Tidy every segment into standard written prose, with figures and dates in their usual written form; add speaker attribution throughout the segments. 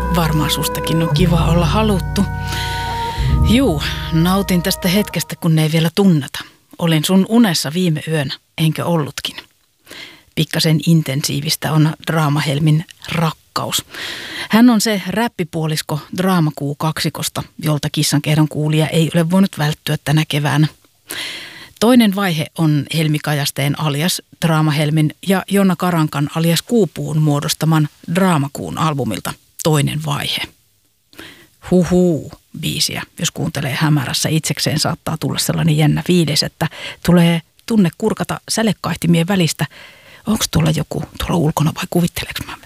Speaker 1: Varmaan sustakin on kiva olla haluttu. Juu, nautin tästä hetkestä, kun ne ei vielä tunneta. Olin sun unessa viime yönä, enkä ollutkin. Pikkasen intensiivistä on Draamahelmin rakkaus. Hän on se räppipuolisko Draamakuu-kaksikosta, jolta Kissankerron kuulija ei ole voinut välttyä tänä keväänä. Toinen vaihe on Helmi Kajasteen alias Draamahelmin ja Jonna Karankan alias Kuupuun muodostaman Draamakuun albumilta Toinen vaihe. Huhuu biisiä, jos kuuntelee hämärässä itsekseen, saattaa tulla sellainen jännä fiilis, että tulee tunne kurkata sälekaihtimien välistä. Onko tuolla joku tuolla ulkona vai kuvitteleeko mä?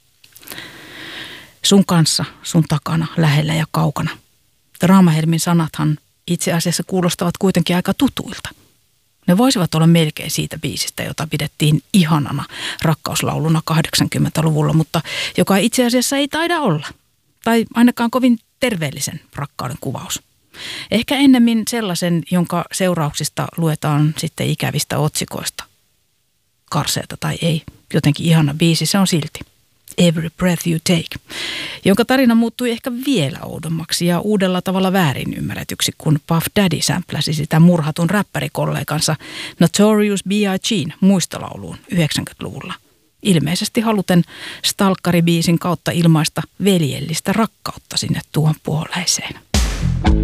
Speaker 1: Sun kanssa, sun takana, lähellä ja kaukana. Draamahelmin sanathan itse asiassa kuulostavat kuitenkin aika tutuilta. Ne voisivat olla melkein siitä biisistä, jota pidettiin ihanana rakkauslauluna 80-luvulla, mutta joka itse asiassa ei taida olla. Tai ainakaan kovin terveellisen rakkauden kuvaus. Ehkä ennemmin sellaisen, jonka seurauksista luetaan sitten ikävistä otsikoista. Karseeta tai ei, jotenkin ihana biisi se on silti. Every Breath You Take, jonka tarina muuttui ehkä vielä oudommaksi ja uudella tavalla väärin ymmärretyksi, kun Puff Daddy sämpläsi sitä murhatun räppärikollegansa Notorious B.I.G:n muistolauluun 90-luvulla. Ilmeisesti haluten stalkkaribiisin kautta ilmaista veljellistä rakkautta sinne tuon puoleiseen.